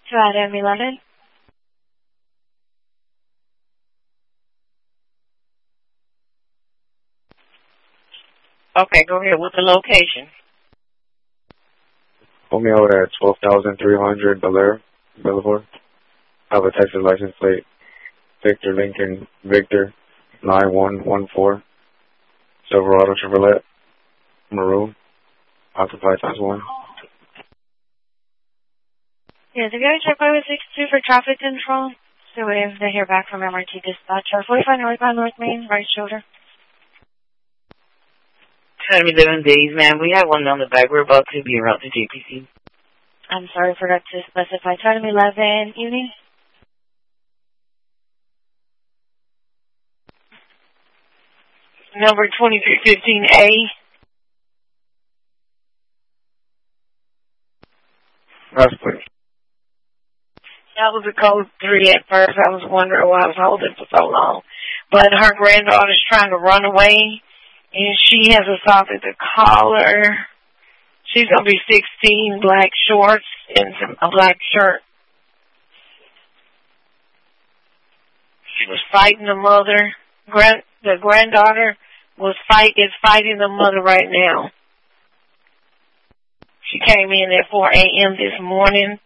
To Adam 11. Okay, go ahead with the location. Pull me over at 12,300 Belair Boulevard. I have a Texas license plate. Victor Lincoln Victor 9114. Silverado Chevrolet. Maroon. Occupied ×1. Yes, if you have check 562 for traffic control, so we have to hear back from MRT dispatcher. 45 northbound North Main, right shoulder. Academy 11 days, ma'am. We have one on the back. We're about to be around to JPC. I'm sorry, forgot to specify. Academy 11 evening. Number 2315A. That's please. That was a code 3 at first. I was wondering why I was holding for so long. But her granddaughter's trying to run away, and she has assaulted the caller. She's going to be 16, black shorts, and a black shirt. She was fighting the mother. The granddaughter is fighting the mother right now. She came in at 4 a.m. this morning.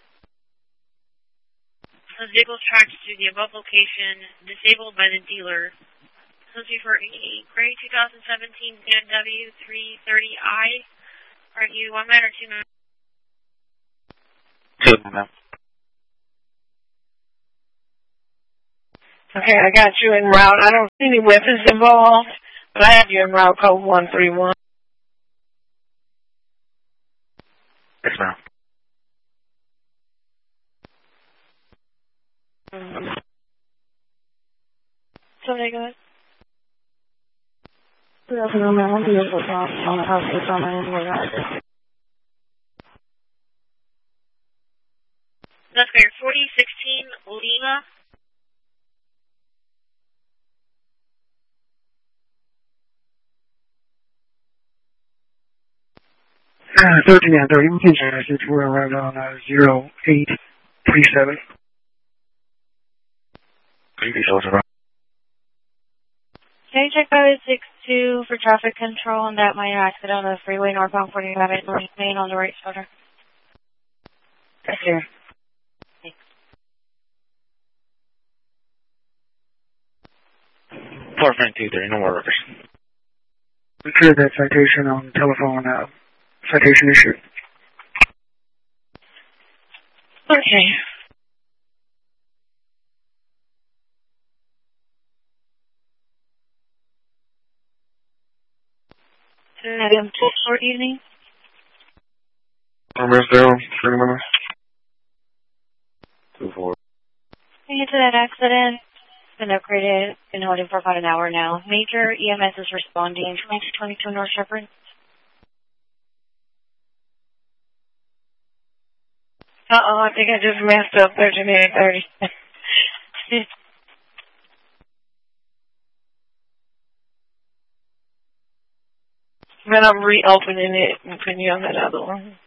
The vehicle tracked to the above location, disabled by the dealer. Looking for a gray 2017 BMW 330i. Are you 1 man or 2 men? 2 men. Okay, I got you en route. I don't see any weapons involved, but I have you en route code 131. Yes, ma'am. Somebody go ahead. Good afternoon, ma'am. I'm here for on the house with some anyway. That's clear. 4016 Lima. 13 and 30. We can change it. We're right on 0837. Can you check 562 for traffic control and that minor accident on the freeway northbound 45 at North Main on the right shoulder? That's here. Thanks. 4.23, no more workers. We cleared that citation on telephone, citation issue. Okay. Adam 2 evening. Miss Dale, 3 minutes. 2-4. Into that accident. It's been upgraded. Been holding for about an hour now. Major EMS is responding. 2222 North Shepherd. I think I just messed up 13:30. Then I'm reopening it and putting you on that other one.